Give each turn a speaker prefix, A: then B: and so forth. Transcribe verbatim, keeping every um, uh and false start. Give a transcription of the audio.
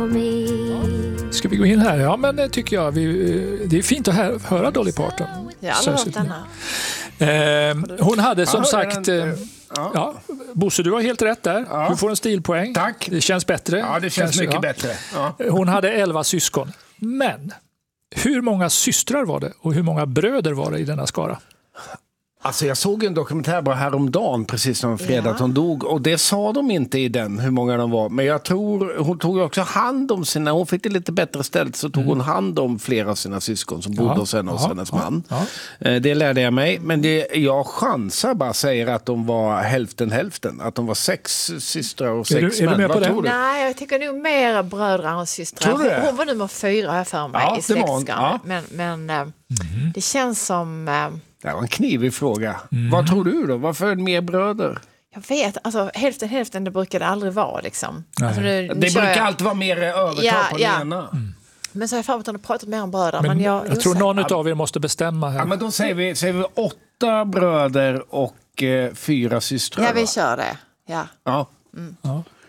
A: me.
B: Ska vi gå in här? Ja, men det tycker jag. Vi, det är fint att hö- höra Dolly Parton.
C: Jag har aldrig hört denna.
B: Eh, hon hade som
D: Ja,
B: sagt...
D: den,
B: Eh,
D: ja.
B: ja, Bosse, du har helt rätt där.
D: Ja.
B: Du får en stilpoäng.
D: Tack.
B: Det känns bättre.
D: Ja, det känns
B: Kanske,
D: mycket
B: ja.
D: bättre. Ja.
B: Hon hade elva syskon. Men hur många systrar var det och hur många bröder var det i denna skara?
D: Alltså jag såg en dokumentär bara häromdagen, precis som fredag, att hon dog. Och det sa de inte i den, hur många de var. Men jag tror, hon tog också hand om sina, hon fick det lite bättre ställt, så tog mm. hon hand om flera av sina syskon som bodde
B: ja,
D: hos henne och
B: ja,
D: hennes
B: ja,
D: man.
B: ja.
D: Det lärde jag mig. Men det, jag chansar bara säger att de var hälften hälften. Att de var sex systrar och sex
B: är du, är
D: män.
B: du med på
D: Vad
B: det?
D: tror du?
C: Nej, jag tycker nog mer bröder än systrar.
D: Tror du det?
C: Hon, hon var nummer fyra här för mig
D: Ja,
C: i
D: det var hon.
C: släktskaran.
D: Ja.
C: Men, men mm. det känns som...
D: Det var en knivig fråga.
B: Mm.
D: Vad tror du då? Varför är det mer bröder?
C: Jag vet, alltså hälften hälften det brukar det aldrig vara liksom. Alltså, nu, nu
D: Det brukar
C: jag...
D: alltid vara mer övertag
C: Ja,
D: på
C: ja.
D: den ena.
B: Mm.
C: Men så har jag fan att hon har pratat mer om bröder.
B: Men,
C: men jag,
B: jag tror någon av er måste bestämma här.
D: Ja, men då säger vi, säger vi åtta bröder och eh, fyra systrar.
C: Ja, vi
D: va?
C: kör det. Ja.
D: Ja.
C: Mm.
B: Ja.